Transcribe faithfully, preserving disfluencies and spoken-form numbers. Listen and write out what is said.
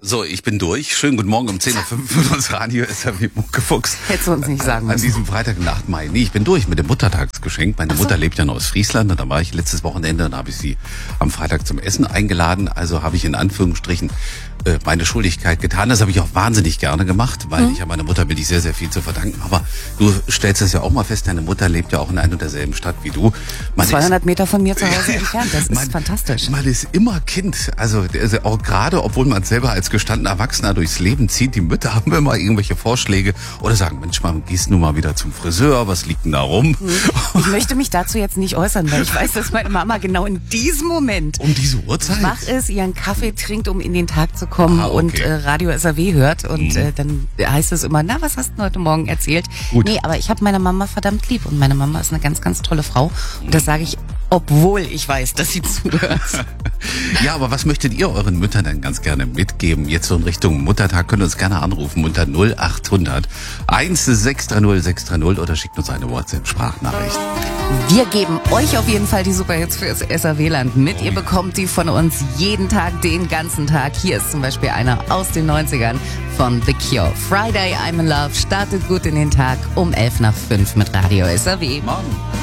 So, ich bin durch. Schönen guten Morgen um zehn Uhr fünf für uns Radio S R W Muckefuchs. Hättest du uns nicht sagen müssen. An diesem Freitag im achten Mai. Nee, ich bin durch mit dem Muttertagsgeschenk. Meine Ach so. Mutter lebt ja noch aus Friesland und da war ich letztes Wochenende und da habe ich sie am Freitag zum Essen eingeladen. Also habe ich in Anführungsstrichen äh, meine Schuldigkeit getan. Das habe ich auch wahnsinnig gerne gemacht, weil mhm. ich ja meiner Mutter will ich sehr, sehr viel zu verdanken. Aber du stellst es ja auch mal fest, deine Mutter lebt ja auch in einer und derselben Stadt wie du. Man zweihundert ist, Meter von mir zu Hause entfernt. Das ist man, fantastisch. Man ist immer Kind. Also, also auch gerade, obwohl man selber als gestandener Erwachsener durchs Leben zieht, die Mütter haben immer irgendwelche Vorschläge oder sagen, Mensch, man gehst nun mal wieder zum Friseur, was liegt denn da rum? Ich möchte mich dazu jetzt nicht äußern, weil ich weiß, dass meine Mama genau in diesem Moment um diese Uhrzeit wach ist, ihren Kaffee trinkt, um in den Tag zu kommen ah, okay. und äh, Radio S R W hört und mhm. äh, dann heißt es immer, na, was hast du heute Morgen erzählt? Gut. Nee, aber ich habe meine Mama verdammt lieb und meine Mama ist eine ganz, ganz tolle Frau und das sage ich, obwohl ich weiß, dass sie zuhört. Ja, aber was möchtet ihr euren Müttern denn ganz gerne mitgeben? Jetzt so in Richtung Muttertag könnt ihr uns gerne anrufen unter null acht hundert sechs drei null sechs drei null oder schickt uns eine WhatsApp-Sprachnachricht. Wir geben euch auf jeden Fall die Superhits fürs S R W-Land mit. Oh. Ihr bekommt die von uns jeden Tag, den ganzen Tag. Hier ist zum Beispiel einer aus den neunzigern von The Cure. Friday, I'm in Love startet gut in den Tag um elf nach fünf mit Radio S R W. Morgen.